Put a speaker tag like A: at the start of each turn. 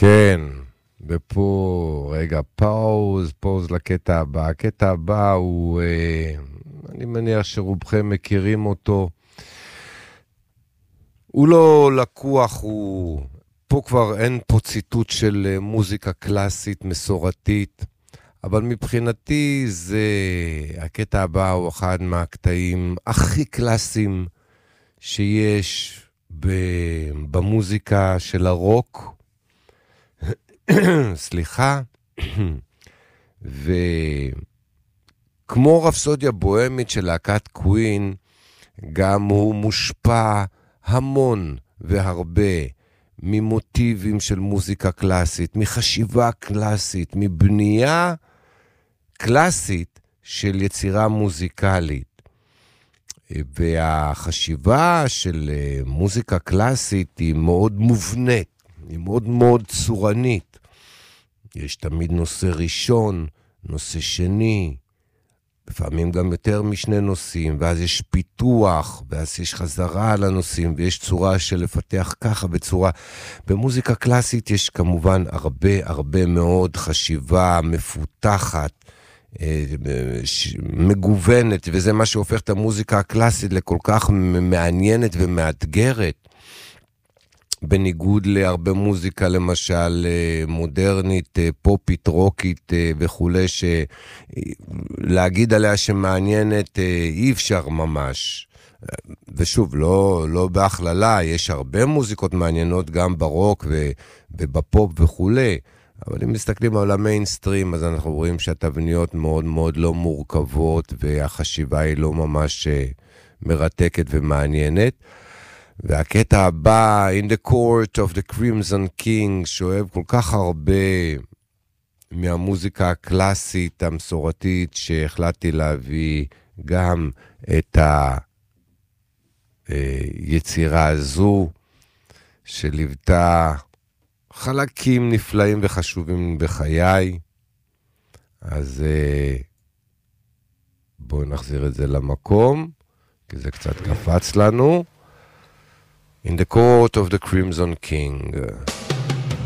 A: כן, ופה, רגע, פאוז לקטע הבא. הקטע הבא הוא, אני מניח שרובכם מכירים אותו. הוא לא לקוח, פה כבר אין פה ציטוט של מוזיקה קלאסית, מסורתית, אבל מבחינתי הקטע הבא הוא אחד מהקטעים הכי קלאסיים שיש במוזיקה של הרוק. סליחה. וכמו רפסודיה בוהמית של להקת קווין, גם הוא מושפע המון והרבה ממוטיבים של מוזיקה קלאסית, מחשיבה קלאסית, מבנייה קלאסית של יצירה מוזיקלית. והחשיבה של מוזיקה קלאסית היא מאוד מובנית, היא מאוד מאוד צורנית. יש תמיד נושא ראשון, נושא שני, לפעמים גם יותר משני נושאים, ואז יש פיתוח, ואז יש חזרה על הנושאים, ויש צורה של לפתח ככה בצורה. במוזיקה קלאסית יש כמובן הרבה מאוד חשיבה מפותחת, מגוונת, וזה מה שהופך את המוזיקה הקלאסית לכל כך מעניינת ומאתגרת. בניגוד להרבה מוזיקה, למשל מודרנית, פופית, רוקית וכו', שלהגיד עליה שמעניינת אי אפשר ממש. ושוב, לא בהכללה, יש הרבה מוזיקות מעניינות גם ברוק ובפופ וכו', אבל אם מסתכלים על המיינסטרים, אז אנחנו רואים שהתבניות מאוד מאוד לא מורכבות, והחשיבה היא לא ממש מרתקת ומעניינת. והקטע הבא, In the Court of the Crimson King, שאוהב כל כך הרבה מהמוזיקה הקלאסית המסורתית, שהחלטתי להביא גם את היצירה הזו, שליוותה חלקים נפלאים וחשובים בחיי. אז בואו נחזיר את זה למקום, כי זה קצת קפץ לנו. In the Court of the Crimson King.